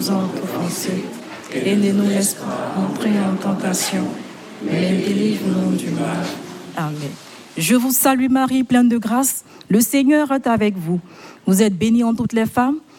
offensés, et ne nous laisse pas entrer en tentation, mais délivre-nous du mal. Amen. Je vous salue Marie, pleine de grâce. Le Seigneur est avec vous. Vous êtes bénie entre toutes les femmes,